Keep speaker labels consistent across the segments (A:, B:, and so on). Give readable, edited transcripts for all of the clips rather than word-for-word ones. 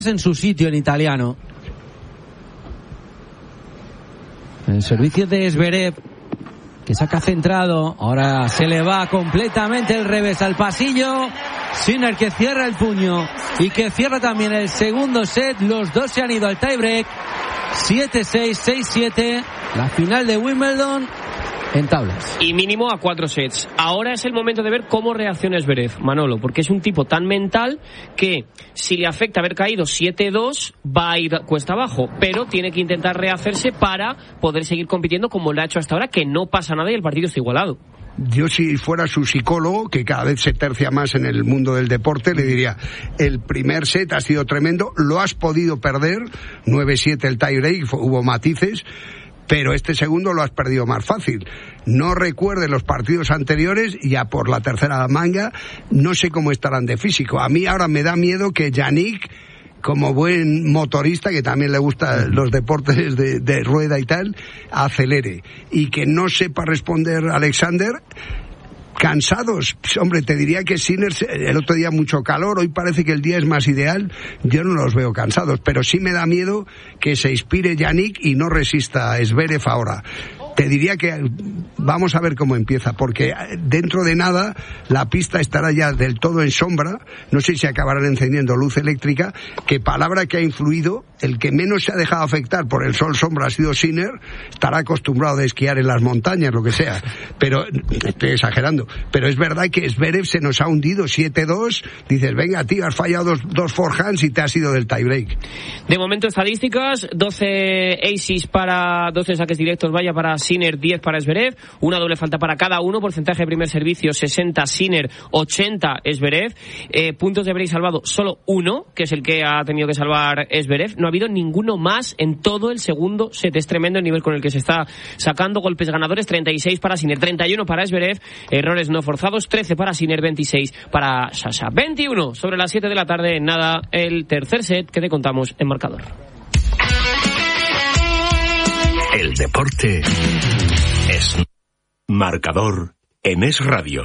A: en su sitio en italiano. El servicio de Zverev, que saca centrado, ahora se le va completamente el revés al pasillo. Sinner, que cierra el puño y que cierra también el segundo set. Los dos se han ido al tiebreak. 7-6, 6-7, la final de Wimbledon en tablas.
B: Y mínimo a 4 sets. Ahora es el momento de ver cómo reacciona Zverev, Manolo, porque es un tipo tan mental que si le afecta haber caído 7-2 va a ir cuesta abajo, pero tiene que intentar rehacerse para poder seguir compitiendo como lo ha hecho hasta ahora, que no pasa nada y el partido está igualado.
C: Yo, si fuera su psicólogo, que cada vez se tercia más en el mundo del deporte, le diría: el primer set ha sido tremendo, lo has podido perder, 9-7 el tiebreak, hubo matices, pero este segundo lo has perdido más fácil. No recuerde los partidos anteriores, ya por la tercera manga, no sé cómo estarán de físico. A mí ahora me da miedo que Jannik, como buen motorista, que también le gustan los deportes de rueda y tal, acelere. Y que no sepa responder Alexander. Cansados, hombre, te diría que Sinner, el otro día mucho calor, hoy parece que el día es más ideal, yo no los veo cansados, pero sí me da miedo que se inspire Jannik y no resista Zverev ahora. Te diría que vamos a ver cómo empieza, porque dentro de nada la pista estará ya del todo en sombra, no sé si acabarán encendiendo luz eléctrica, que palabra que ha influido, el que menos se ha dejado afectar por el sol sombra ha sido Sinner, estará acostumbrado a esquiar en las montañas, lo que sea, pero estoy exagerando, pero es verdad que Zverev se nos ha hundido 7-2, dices, venga tío, has fallado dos forehands y te has ido del tiebreak.
B: De momento estadísticas, 12 aces para 12 saques directos, vaya para Sinner, 10 para Zverev, una doble falta para cada uno, porcentaje de primer servicio 60 Sinner, 80 Zverev, puntos de break salvado solo uno, que es el que ha tenido que salvar Zverev, no ha habido ninguno más en todo el segundo set, es tremendo el nivel con el que se está sacando. Golpes ganadores, 36 para Sinner, 31 para Zverev, errores no forzados, 13 para Sinner, 26 para Sasha. 21 sobre las 7 de la tarde, nada, el tercer set que te contamos en marcador.
D: El deporte es marcador en Es Radio.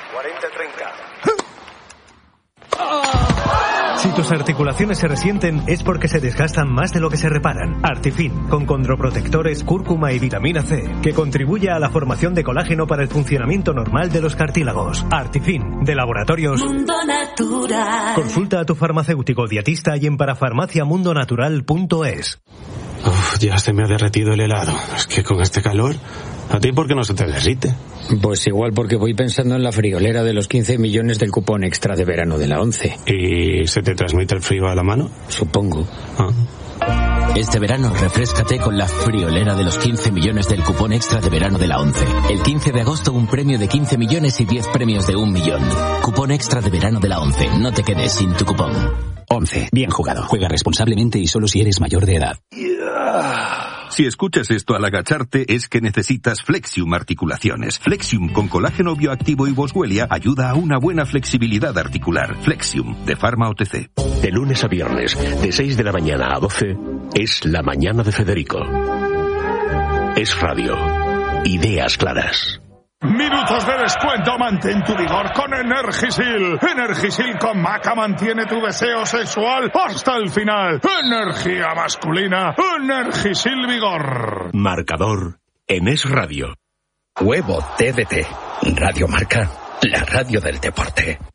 E: 40-30. Si tus articulaciones se resienten es porque se desgastan más de lo que se reparan. Artifin, con condroprotectores, cúrcuma y vitamina C, que contribuye a la formación de colágeno para el funcionamiento normal de los cartílagos. Artifin, de Laboratorios
F: Mundo Natural.
E: Consulta a tu farmacéutico dietista y en parafarmaciamundonatural.es.
G: Uf, ya se me ha derretido el helado. Es que con este calor, ¿a ti por qué no se te derrite?
H: Pues igual porque voy pensando en la friolera de los 15 millones del cupón extra de verano de la 11.
G: ¿Y se te transmite el frío a la mano?
H: Supongo.
I: Este verano refréscate con la friolera de los 15 millones del cupón extra de verano de la 11. El 15 de agosto un premio de 15 millones y 10 premios de 1 millón. Cupón extra de verano de la 11. No te quedes sin tu cupón.
J: 11. Bien jugado. Juega responsablemente y solo si eres mayor de edad.
K: Si escuchas esto al agacharte es que necesitas Flexium Articulaciones. Flexium con colágeno bioactivo y boswellia ayuda a una buena flexibilidad articular. Flexium, de Pharma OTC.
D: De lunes a viernes, de 6 de la mañana a 12, es La Mañana de Federico. Es Radio. Ideas claras.
L: Minutos de descuento, mantén tu vigor con Energisil. Energisil con Maca mantiene tu deseo sexual hasta el final. Energía masculina, Energisil Vigor.
D: Marcador en Es Radio.
J: Huevo TDT. Radio Marca, la radio del deporte.